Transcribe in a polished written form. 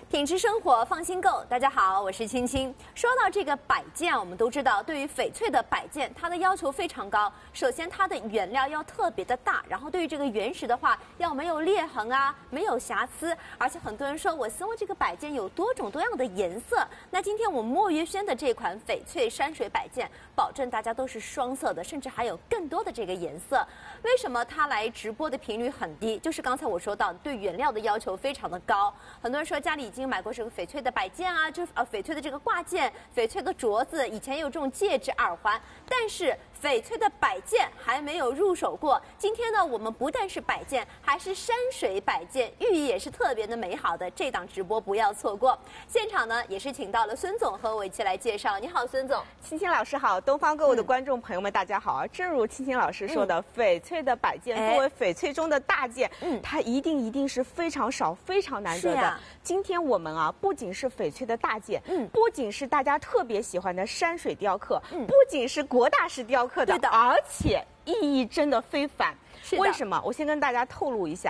品质生活，放心购。大家好，我是青青。说到这个摆件，我们都知道，对于翡翠的摆件，它的要求非常高。首先，它的原料要特别的大，然后对于这个原石的话，要没有裂痕啊，没有瑕疵。而且很多人说，我希望这个摆件有多种多样的颜色。那今天我们墨约轩的这款翡翠山水摆件，保证大家都是双色的，甚至还有更多的这个颜色。为什么它来直播的频率很低？就是刚才我说到，对原料的要求非常的高。很多人说家里已经买过这个翡翠的摆件啊，就翡翠的这个挂件、翡翠的镯子，以前有这种戒指、耳环，但是翡翠的摆件还没有入手过。今天呢，我们不但是摆件，还是山水摆件，寓意也是特别的美好的。这档直播不要错过。现场呢，也是请到了孙总和我一起来介绍。你好，孙总。 青青老师好，东方购物的观众朋友们，大家好啊！正如青青老师说的，翡翠的摆件作为翡翠中的大件，它一定是非常少、非常难得的。今天我们啊，不仅是翡翠的大件，不仅是大家特别喜欢的山水雕刻，不仅是国大师雕刻的，而且意义真的非凡。为什么？我先跟大家透露一下。